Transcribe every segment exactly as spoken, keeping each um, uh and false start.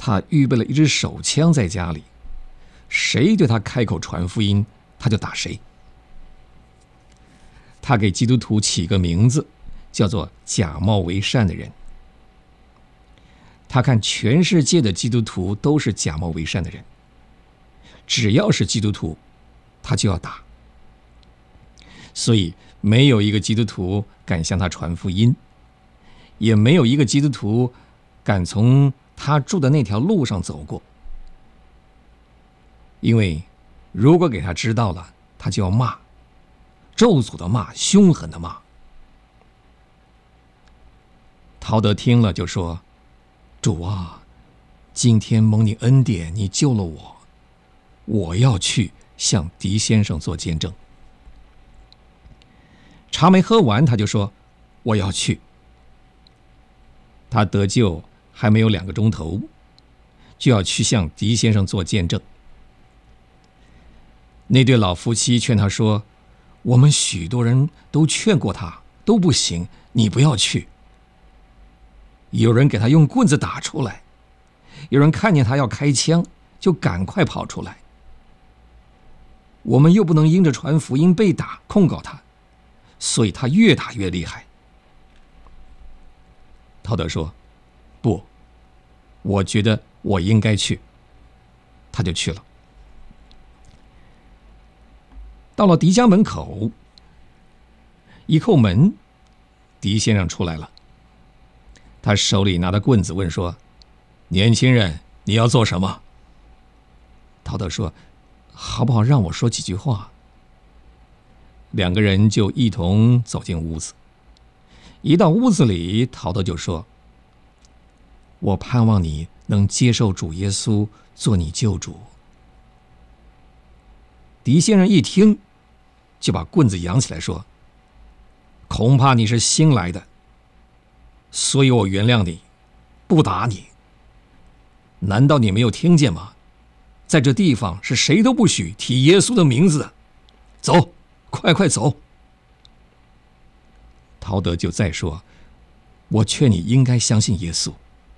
他预备了一支手枪在家里，谁对他开口传福音，他就打谁。他给基督徒起个名字，叫做假冒为善的人。他看全世界的基督徒都是假冒为善的人，只要是基督徒，他就要打。所以没有一个基督徒敢向他传福音，也没有一个基督徒敢从他住的那条路上走过，因为如果给他知道了，他就要骂，咒诅的骂，凶狠的骂。陶德听了就说：主啊，今天蒙你恩典，你救了我，我要去向狄先生做见证。茶没喝完，他就说：我要去。他得救还没有两个钟头，就要去向狄先生做见证。那对老夫妻劝他说：我们许多人都劝过他，都不行，你不要去。有人给他用棍子打出来，有人看见他要开枪，就赶快跑出来。我们又不能因着传福音被打控告他，所以他越打越厉害。陶德说：不，我觉得我应该去。他就去了。到了狄家门口，一叩门，狄先生出来了。他手里拿着棍子问说：年轻人，你要做什么？陶德说：好不好让我说几句话？两个人就一同走进屋子。一到屋子里，陶德就说：我盼望你能接受主耶稣做你救主。狄先生一听，就把棍子扬起来说：恐怕你是新来的，所以我原谅你，不打你。难道你没有听见吗？在这地方是谁都不许提耶稣的名字的。走，快快走。陶德就再说：我劝你应该相信耶稣。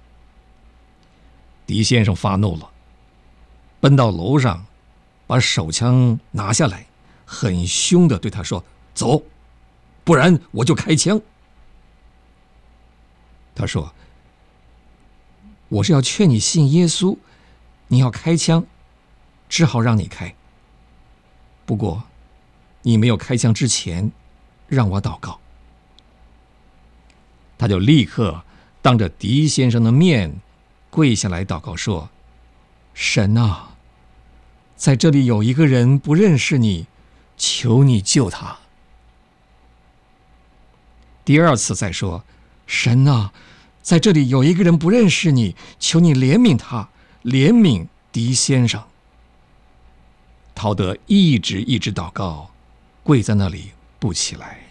狄先生发怒了，奔到楼上，把手枪拿下来，很凶地对他说：走，不然我就开枪。他说：我是要劝你信耶稣，你要开枪，只好让你开。不过你没有开枪之前，让我祷告。他就立刻当着狄先生的面跪下来祷告说：神啊，在这里有一个人不认识你，求你救他。第二次再说：神啊，在这里有一个人不认识你，求你怜悯他，怜悯狄先生。陶德一直一直祷告，跪在那里不起来。